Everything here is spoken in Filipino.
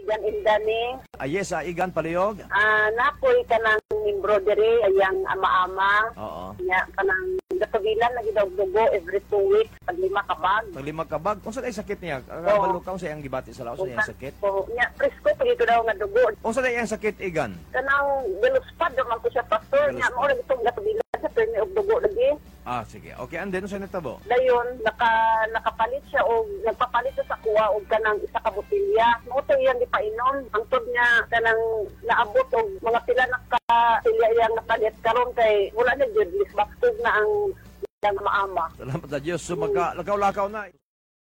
Igan Indani. Yes, Igan Palihog. Napoy ka ng embroidery, ayang ama-ama. Oo. Nya, kanang gatubilan, lagi daw dugo every 2 weeks, pag 5 kabag. Pag 5 kabag, kung saan ay sakit niya? Kabalukaw sa iyang gibati sa laos, sa iyang sakit? So, nya, presko, pag ito daw nga dugo. Kung saan ay iyang sakit, Igan? Kanang galuspad, naman ko siya, pastor. Nya, mo rin itong gatubilan sa permi og dugo lagi. Sige. Okay, and then, saan nitabo? Dayon, nakapalit siya o nagpapalit siya sa kuha o kanang isa ka botilya. Moto iyang gipainom. Ang tod niya kanang naabot og mga pila na ka silya iyang napalit karon kay wala na jud baskog na ang maama. Salamat sa Diyos. So, lakaw-lakaw na.